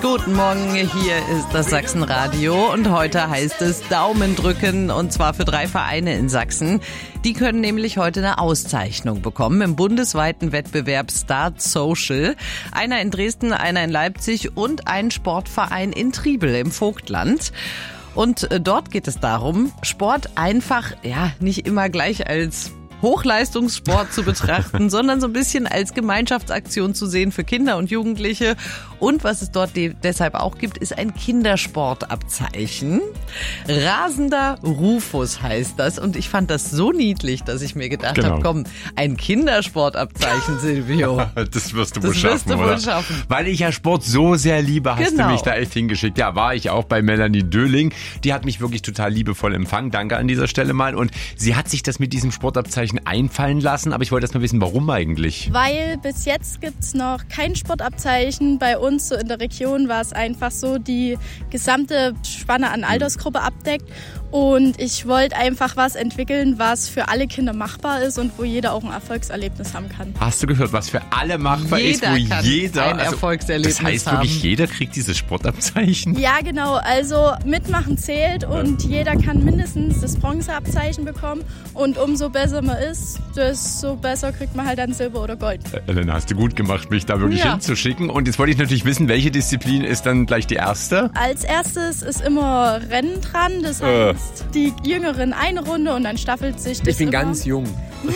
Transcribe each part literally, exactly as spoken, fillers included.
Guten Morgen, hier ist das Sachsenradio und heute heißt es Daumen drücken und zwar für drei Vereine in Sachsen. Die können nämlich heute eine Auszeichnung bekommen im bundesweiten Wettbewerb Start Social. Einer in Dresden, einer in Leipzig und ein Sportverein in Triebel im Vogtland. Und dort geht es darum, Sport einfach, ja, nicht immer gleich als Hochleistungssport zu betrachten, sondern so ein bisschen als Gemeinschaftsaktion zu sehen für Kinder und Jugendliche. Und was es dort de- deshalb auch gibt, ist ein Kindersportabzeichen. Rasender Rufus heißt das. Und ich fand das so niedlich, dass ich mir gedacht Genau. habe, komm, ein Kindersportabzeichen, Silvio. Das wirst du Das wohl schaffen, wirst du wohl oder? schaffen. Weil ich ja Sport so sehr liebe, hast Genau. du mich da echt hingeschickt. Ja, war ich auch bei Melanie Döling. Die hat mich wirklich total liebevoll empfangen. Danke an dieser Stelle mal. Und sie hat sich das mit diesem Sportabzeichen einfallen lassen. Aber ich wollte erst mal wissen, warum eigentlich? Weil bis jetzt gibt's noch kein Sportabzeichen. Bei uns so in der Region war es einfach so, die gesamte Spanne an Altersgruppe abdeckt. Und ich wollte einfach was entwickeln, was für alle Kinder machbar ist und wo jeder auch ein Erfolgserlebnis haben kann. Hast du gehört, was für alle machbar Jeder ist, wo kann jeder ein Erfolgserlebnis Das heißt haben. wirklich, jeder kriegt dieses Sportabzeichen? Ja, genau. Also mitmachen zählt und jeder kann mindestens das Bronzeabzeichen bekommen. Und umso besser man ist, desto besser kriegt man halt dann Silber oder Gold. Äh, Elena, hast du gut gemacht, mich da wirklich Ja. hinzuschicken. Und jetzt wollte ich natürlich wissen, welche Disziplin ist dann gleich die erste? Als erstes ist immer Rennen dran. Das Äh. heißt, die Jüngeren eine Runde und dann staffelt sich das Ich bin immer. ganz jung.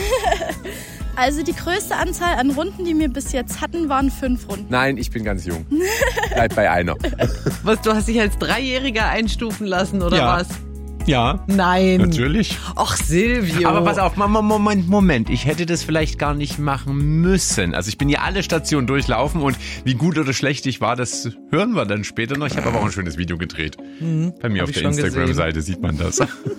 Also die größte Anzahl an Runden, die wir bis jetzt hatten, waren fünf Runden. Nein, ich bin ganz jung. Bleib bei einer. Was, du hast dich als Dreijähriger einstufen lassen, oder Ja. was? Ja, Nein. natürlich. Ach, Silvio. Aber pass auf, Moment, Moment, Moment. Ich hätte das vielleicht gar nicht machen müssen. Also ich bin ja alle Stationen durchlaufen und wie gut oder schlecht ich war, das hören wir dann später noch. Ich habe aber auch ein schönes Video gedreht. Bei mir Hab auf ich der schon gesehen. Instagram-Seite sieht man das.